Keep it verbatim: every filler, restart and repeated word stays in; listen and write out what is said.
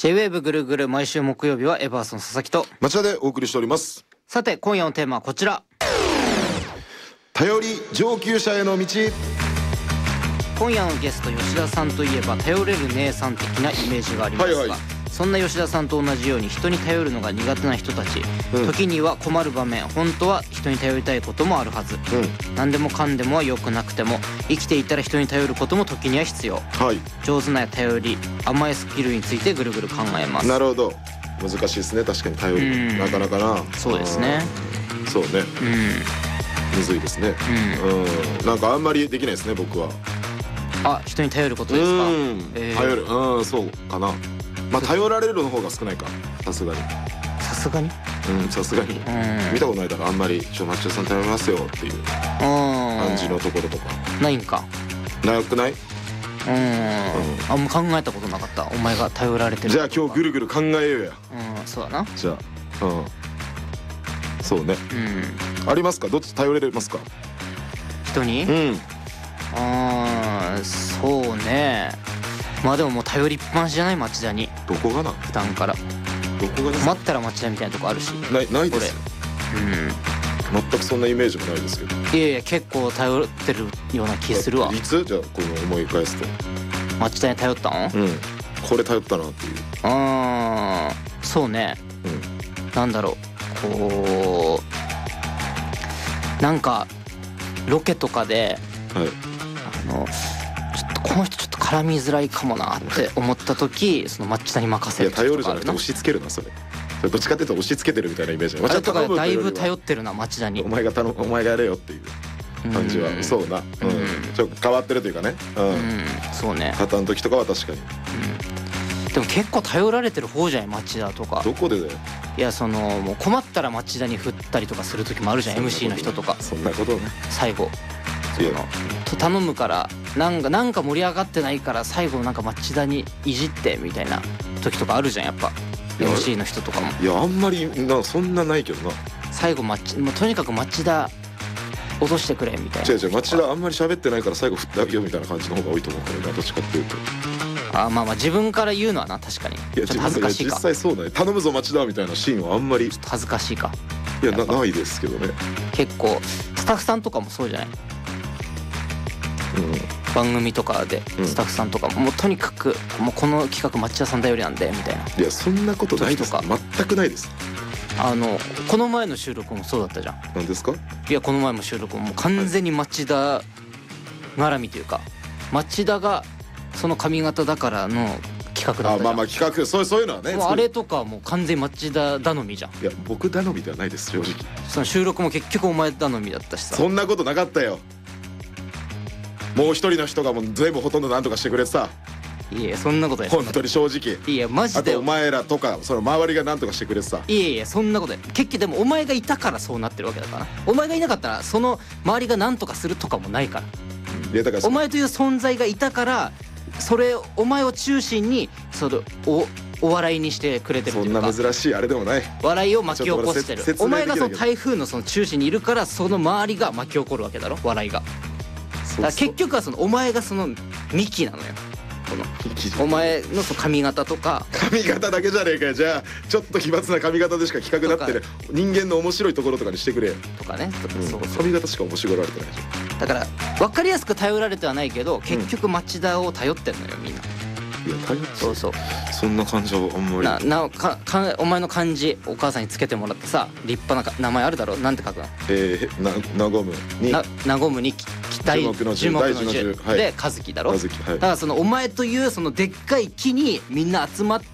ジェイウェーブ ぐるぐる、毎週木曜日はエバーソン佐々木と町田でお送りしております。 さて今夜のテーマはこちら。 頼り上級者への道。 今夜のゲスト吉田さんといえば頼れる姉さん的なイメージがありますが、はいはい、そんな吉田さんと同じように人に頼るのが苦手な人たち、うん、時には困る場面、本当は人に頼りたいこともあるはず、うん、何でもかんでもは良くなくても生きていたら人に頼ることも時には必要、はい、上手な頼り、甘いスキルについてぐるぐる考えます。 なるほど、難しいですね、確かに頼り、うん、なかなかな。 そうですね、 そうね、うん、むずいですね、うん、うん、なんかあんまりできないですね僕は。 あ、人に頼ることですか。うん、 えー、頼る、うん、そうかな。まあ頼られるの方が少ないか、さすがに。 さすがにうん、さすがに、うん、見たことないからあんまり「ちょ町田さん頼みますよ」っていう感じのところとかないんか。 なくない？ うん、うん、あんま考えたことなかった。お前が頼られてる。 じゃあ今日ぐるぐる考えようや。 うん、そうだな。 じゃあ、うん、そうね、うん、ありますか？どっち頼れますか？ 人に？うん、あー、そうね。まあでももう頼りっぱなしじゃない、町田に。 どこがな？ 普段からどこがですか？ 待ったら町田みたいなとこあるし。 ないないですよ。うん、全くそんなイメージもないですけど。 いやいや、結構頼ってるような気するわ。 いつ？じゃあこの思い返すと町田に頼ったの？うん、 これ頼ったなっていう。 あー、そうね、うん、なんだろう、こうなんかロケとかで、はい、あのちょっとこの人ちょっと絡みづらいかもなって思った時、その町田に任せるとかあるな。いや、頼るじゃなくて押し付けるな、それ。それどっちかっていうと押し付けてるみたいなイメージ。あれとかだいぶ頼ってるな、町田に。 お前が頼む、お前がやれよっていう感じは、うん、そうな、うん、ちょっと変わってるというかね、うん、うん、そうね、方の時とかは確かに、 うん、でも結構頼られてる方じゃない、町田とか。 どこでだよ。 いや、そのもう困ったら町田に振ったりとかする時もあるじゃん、 エムシー の人とか。 そんなことね、 最後そのと頼むからなんかなんか盛り上がってないから最後なんか町田にいじってみたいな時とかあるじゃん、やっぱ エムシー の人とかも。 いや、あんまりな、そんなないけどな。最後町もうとにかく町田脅してくれみたいな。 違う違う、町田あんまり喋ってないから最後振ってあげようみたいな感じの方が多いと思うからな、どっちかっていうと。 あ、まあまあ自分から言うのはな、確かに。いや、ちょっと恥ずかしいか。 実際そうね、頼むぞ町田みたいなシーンはあんまり。 ちょっと恥ずかしいか。 いや、な、ないですけどね。 結構スタッフさんとかもそうじゃない、うん、番組とかでスタッフさんとかも、うん、もうとにかくもうこの企画町田さん頼りなんでみたいな。 いや、そんなことないですか。全くないです。 あのこの前の収録もそうだったじゃん。 何ですか？ いや、この前も収録ももう完全に町田絡みというか、町田がその髪型だからの企画だったじゃん。あ、まあまあ企画、そう、そういうのはね。もうあれとかもう完全に町田頼みじゃん。 いや、僕頼みではないです、正直。 その収録も結局お前頼みだったしさ。 そんなことなかったよ。もう一人の人がもう全部ほとんど何とかしてくれてさ。 いや、そんなことや。 本当に正直。 いや、マジで。 あとお前らとかその周りが何とかしてくれてさ。 いやいや、そんなことや。結局でもお前がいたからそうなってるわけだから。お前がいなかったらその周りが何とかするとかもないから。いや、だからお前という存在がいたから、それお前を中心にそのおお笑いにしてくれてるというか。 そんな珍しいあれでもない。 笑いを巻き起こしてる。お前がその台風のその中心にいるから、その周りが巻き起こるわけだろ、笑いが。だから結局はそのお前がその幹なのよ。このお前のその髪型とか。 髪型だけじゃねえかよ。じゃあちょっと奇抜な髪型でしか企画なってね、人間の面白いところとかにしてくれとかね、うん、 そうそう、髪型しか面白がられてないじゃん。だから分かりやすく頼られてはないけど、結局町田を頼ってんのよ、みんな。 いや、頼って。 そうそう、 そんな感じはあんまりななかかお前の漢字お母さんにつけてもらってさ、立派な名前あるだろ。なんて書くの？ えー、ななごむにななごむに大樹木の樹で和樹だろ。だからそのお前というそのでっかい木にみんな集まって